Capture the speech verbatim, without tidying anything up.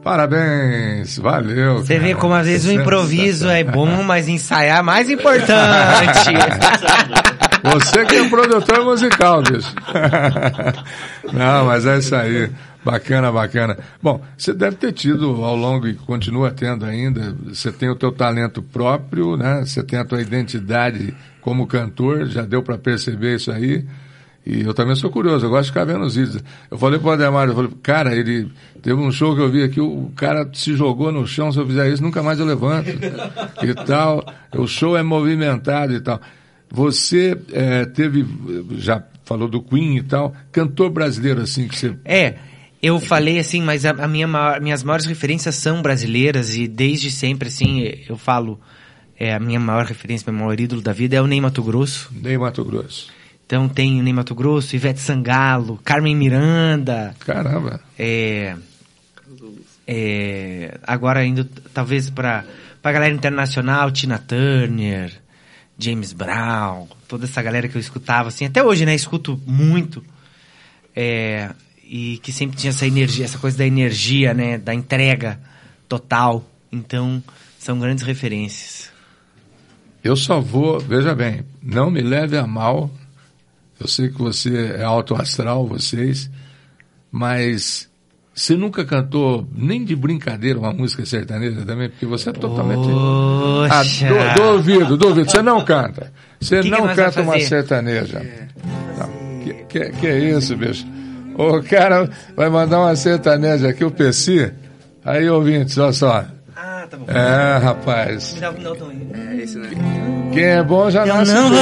Parabéns, valeu. Você vê como às vezes o improviso é bom, mas ensaiar é mais importante. Você que é produtor musical, bicho. Não, mas é isso aí. Bacana, bacana. Bom, você deve ter tido ao longo e continua tendo ainda, você tem o teu talento próprio, né? Você tem a tua identidade como cantor, já deu para perceber isso aí. E eu também sou curioso, eu gosto de ficar vendo os vídeos. Eu falei pro Ademar, eu falei, cara, ele teve um show que eu vi aqui, o cara se jogou no chão, se eu fizer isso, nunca mais eu levanto. E tal, o show é movimentado e tal. Você é, teve, já falou do Queen e tal, cantor brasileiro assim que você... É, eu falei assim, mas a, a minha maior, minhas maiores referências são brasileiras e desde sempre, assim, eu falo, é, a minha maior referência, meu maior ídolo da vida é o Ney Matogrosso. Ney Matogrosso. Então tem o Ney Matogrosso, Ivete Sangalo, Carmen Miranda. Caramba! É, é, agora indo talvez para a galera internacional, Tina Turner, James Brown, toda essa galera que eu escutava, assim, até hoje, né, escuto muito, é, e que sempre tinha essa energia, essa coisa da energia, né, da entrega total. Então, são grandes referências. Eu só vou, veja bem, não me leve a mal, eu sei que você é alto astral, vocês, mas você nunca cantou nem de brincadeira uma música sertaneja também? Porque você é totalmente... Poxa. Ah, do, duvido, duvido, você não canta. Você que não que canta uma sertaneja. É. Não, que, que, que é isso, bicho? O cara vai mandar uma sertaneja aqui, o P C, aí ouvintes, olha só. Ah, tá bom. É, rapaz. Me dá um tom aí. É, esse, né? Quem é bom já Eu nasce não bom.